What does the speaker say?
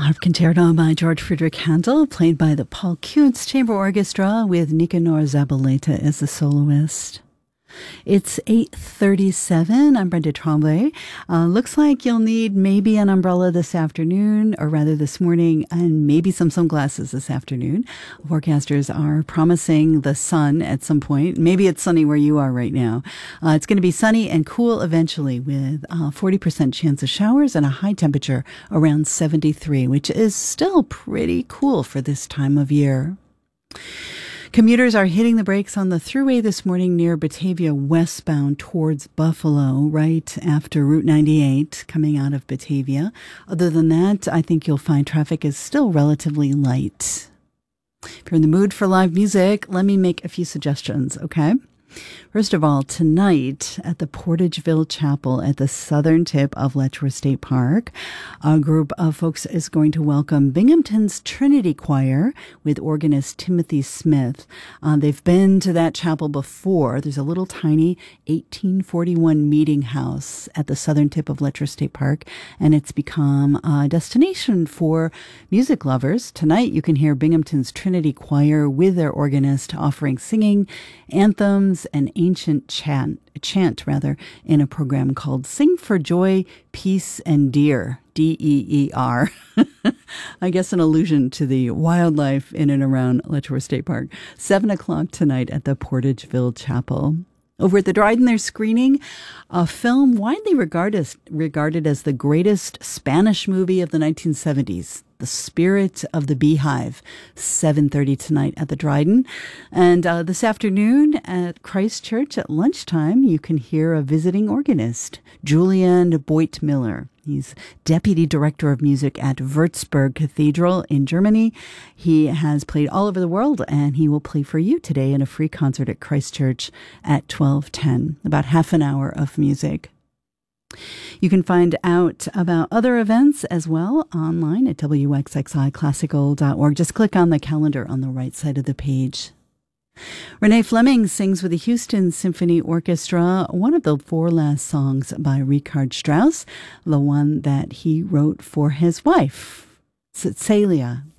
Harp Concerto by George Friedrich Handel, played by the Paul Kuntz Chamber Orchestra with Nicanor Zabaleta as the soloist. It's 8:37. I'm Brenda Tremblay. Looks like you'll need maybe an umbrella this afternoon, or rather this morning, and maybe some sunglasses this afternoon. Forecasters are promising the sun at some point. Maybe it's sunny where you are right now. It's going to be sunny and cool eventually with 40% chance of showers and a high temperature around 73, which is still pretty cool for this time of year. Commuters are hitting the brakes on the thruway this morning near Batavia westbound towards Buffalo, right after Route 98 coming out of Batavia. Other than that, I think you'll find traffic is still relatively light. If you're in the mood for live music, let me make a few suggestions, okay? First of all, tonight at the Portageville Chapel at the southern tip of Letchworth State Park, a group of folks is going to welcome Binghamton's Trinity Choir with organist Timothy Smith. They've been to that chapel before. There's a little tiny 1841 meeting house at the southern tip of Letchworth State Park, and it's become a destination for music lovers. Tonight you can hear Binghamton's Trinity Choir with their organist offering singing, anthems, and ancient chant in a program called Sing for Joy, Peace, and Deer, D-E-E-R. I guess an allusion to the wildlife in and around Letchworth State Park. 7 o'clock tonight at the Portageville Chapel. Over at the Dryden, they're screening a film widely regarded as the greatest Spanish movie of the 1970s, The Spirit of the Beehive, 7:30 tonight at the Dryden. And this afternoon at Christ Church at lunchtime, you can hear a visiting organist, Julian Boit Miller. He's Deputy Director of Music at Würzburg Cathedral in Germany. He has played all over the world, and he will play for you today in a free concert at Christ Church at 12:10, about half an hour of music. You can find out about other events as well online at wxxiclassical.org. Just click on the calendar on the right side of the page. Renee Fleming sings with the Houston Symphony Orchestra one of the 4 last songs by Richard Strauss, the one that he wrote for his wife, Cecilia.